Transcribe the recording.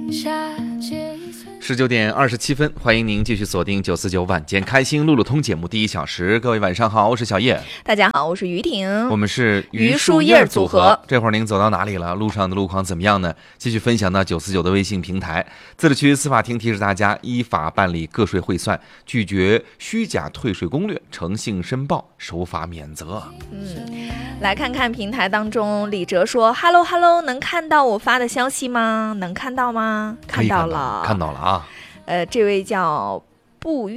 19:27，欢迎您继续锁定949晚间开心路路通节目第1小时。各位晚上好，我是小叶。 大家好，我是于婷。 我们是榆树叶组合。 这会儿您走到哪里了？路上的路况怎么样呢？继续分享到949的微信平台。自治区司法厅提示大家，依法办理个税汇算，拒绝虚假退税攻略，诚信申报，守法免责。 来看看平台当中，李哲说 ：“Hello， 能看到我发的消息吗？能看到吗？看到了， 看到了啊。 这位叫不